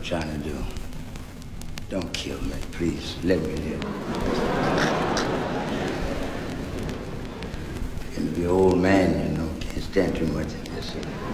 trying to do. Don't kill me, please. Let me live. Getting to be an old man, you know. Can't stand too much of this.